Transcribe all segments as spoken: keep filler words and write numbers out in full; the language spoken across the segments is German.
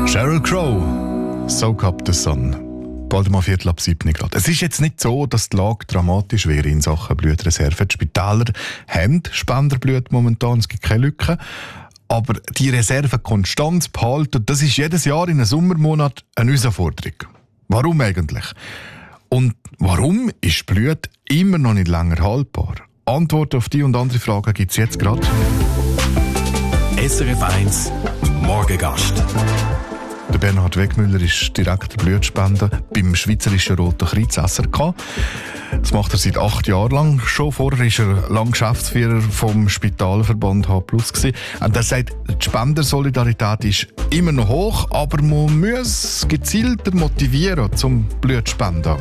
Sheryl Crow, Soak Up the Sun. Bald mal Viertel ab sieben Grad. Es ist jetzt nicht so, dass die Lage dramatisch wäre in Sachen Blutreserve. Die Spitäler haben Spenderblut momentan, es gibt keine Lücken. Aber die Reserve konstant zu behalten, das ist jedes Jahr in einem Sommermonat eine Herausforderung. Warum eigentlich? Und warum ist Blut immer noch nicht länger haltbar? Antworten auf die und andere Fragen gibt es jetzt gerade. S R F eins Morgengast. Der Bernhard Wegmüller ist Direktor Blutspende beim Schweizerischen Roten Kreuz S R K. Das macht er seit acht Jahren lang schon. Vorher war er lang Geschäftsführer vom Spitalverband H plus gewesen. Und er sagt, die Spendersolidarität ist immer noch hoch, aber man muss gezielter motivieren zum Blutspenden.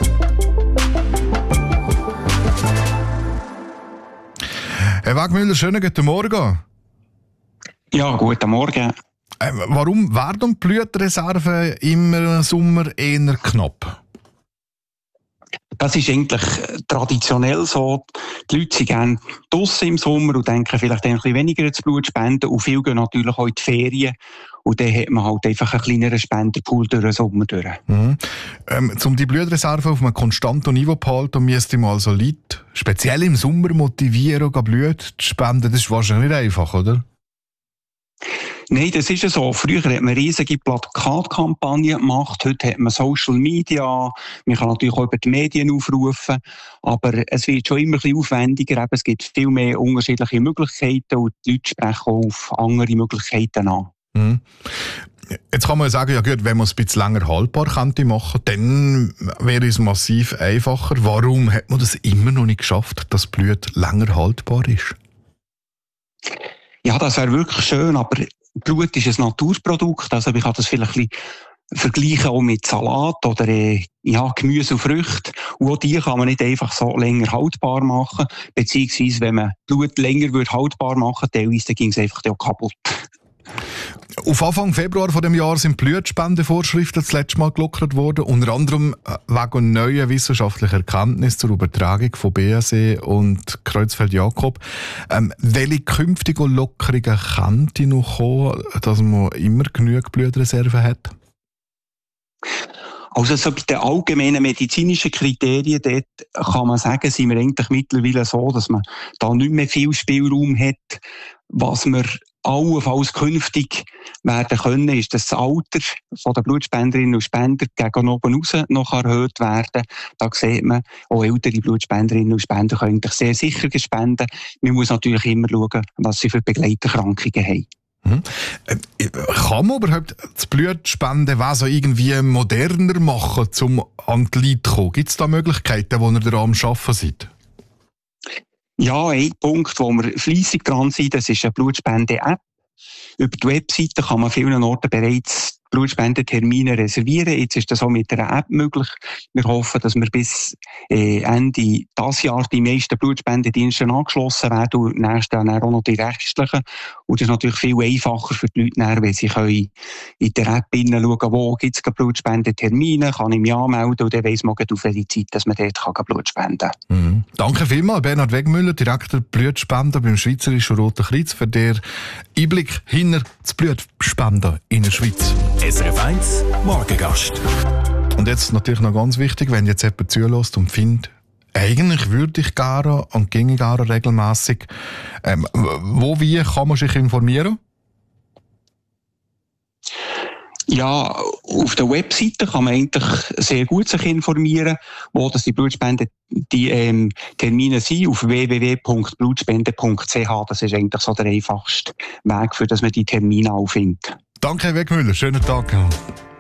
Herr Wegmüller, schönen guten Morgen. Ja, guten Morgen. Äh, warum werden die Blutreserven im Sommer eher knapp? Das ist eigentlich traditionell so. Die Leute sind gerne draussen im Sommer und denken vielleicht ein bisschen weniger ans Blut spenden. Und viele gehen natürlich auch in die Ferien. Und dann hat man halt einfach einen kleineren Spenderpool durch den Sommer durch. Mhm. Ähm, um die Blutreserve auf einem konstanten Niveau zu behalten, müsste man also Leute, speziell im Sommer, motivieren, Blut zu spenden. Das ist wahrscheinlich nicht einfach, oder? Nein, das ist ja so. Früher hat man riesige Plakatkampagnen gemacht, heute hat man Social Media, man kann natürlich auch über die Medien aufrufen, aber es wird schon immer ein bisschen aufwendiger, es gibt viel mehr unterschiedliche Möglichkeiten und die Leute sprechen auch auf andere Möglichkeiten an. Mhm. Jetzt kann man sagen, ja gut, wenn man es ein bisschen länger haltbar könnte machen, dann wäre es massiv einfacher. Warum hat man das immer noch nicht geschafft, dass Blut länger haltbar ist? Ja, das wäre wirklich schön, aber Blut ist ein Naturprodukt, also ich kann das vielleicht ein bisschen vergleichen auch mit Salat oder äh, ja, Gemüse und Früchte. Und auch die kann man nicht einfach so länger haltbar machen, beziehungsweise wenn man Blut länger würde haltbar machen, teilweise ging es einfach auch kaputt. Auf Anfang Februar von dem Jahr sind Blutspendevorschriften das letzte Mal gelockert worden, unter anderem wegen neuer wissenschaftlicher Erkenntnisse zur Übertragung von B S E und Creutzfeldt-Jakob. Ähm, welche künftigen Lockerungen könnte noch kommen, dass man immer genug Blutreserven hat? Also so bei den allgemeinen medizinischen Kriterien, dort kann man sagen, sind wir eigentlich mittlerweile so, dass man da nicht mehr viel Spielraum hat. Was wir allenfalls künftig werden können, ist, dass das Alter der Blutspenderinnen und Spender gegen oben raus noch erhöht werden. Da sieht man, auch ältere Blutspenderinnen und Spender können sehr sicher spenden. Man muss natürlich immer schauen, was sie für Begleiterkrankungen haben. Mhm. Äh, kann man überhaupt das Blutspendewesen irgendwie moderner machen, um an die Leute zu kommen? Gibt es da Möglichkeiten, wo ihr da am Arbeiten seid? Ja, ein Punkt, wo wir fleissig dran sind, das ist eine Blutspende-App. Über die Webseite kann man an vielen Orten bereits Blutspendetermine reservieren. Jetzt ist das auch mit einer App möglich. Wir hoffen, dass wir bis äh, Ende dieses Jahr die meisten Blutspendedienste angeschlossen werden und nächstes Jahr auch noch die restlichen. Und das ist natürlich viel einfacher für die Leute, wenn sie können in der App hineinschauen, wo gibt es Blutspendetermine, kann ich mich anmelden und dann weiss man auf welche Zeit, dass man dort kann Blut spenden kann. Mhm. Danke vielmals, Bernhard Wegmüller, Direktor Blutspenden beim Schweizerischen Roten Kreuz, für den Einblick hinter das Blutspenden in der Schweiz. S R F eins Morgengast. Und jetzt natürlich noch ganz wichtig, wenn jetzt jemand zulässt und findet, eigentlich würde ich gerne und ginge gerne regelmässig. Ähm, wo, wie kann man sich informieren? Ja, auf der Webseite kann man eigentlich sehr gut sich informieren, wo das die Blutspende die ähm, Termine sind, auf w w w punkt blutspende punkt c h. Das ist eigentlich so der einfachste Weg, für dass man die Termine auch findet. Danke, Herr Wegmüller. Schönen Tag.